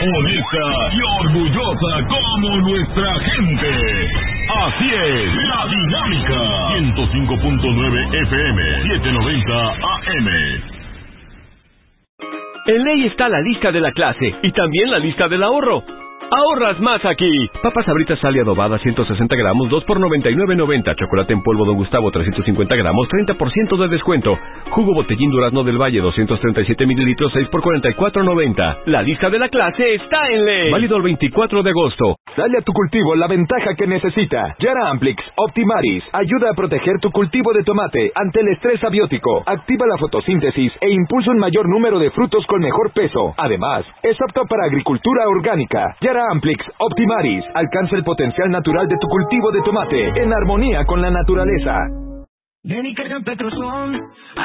honesta y orgullosa como nuestra gente. Así es, La Dinámica. 105.9 FM, 790 AM. En Ley está la lista de la clase y también la lista del ahorro. ¡Ahorras más aquí! Papas Sabritas Sal y adobada 160 gramos, 2 por 99.90. Chocolate en polvo Don Gustavo 350 gramos, 30% de descuento. Jugo Botellín Durazno del Valle 237 mililitros, 6 por 44.90. La lista de la clase está en Ley. Válido el 24 de agosto. Dale a tu cultivo la ventaja que necesita. Yara Amplix Optimaris ayuda a proteger tu cultivo de tomate ante el estrés abiótico. Activa la fotosíntesis e impulsa un mayor número de frutos con mejor peso. Además, es apto para agricultura orgánica. Yara Amplix Optimaris alcanza el potencial natural de tu cultivo de tomate en armonía con la naturaleza. Ven y carga Petrozón.